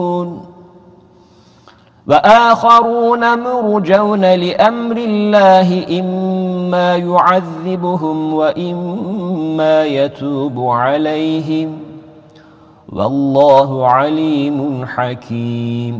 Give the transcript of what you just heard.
وآخرون مرجون لأمر الله إما يعذبهم وإما يتوب عليهم والله عليم حكيم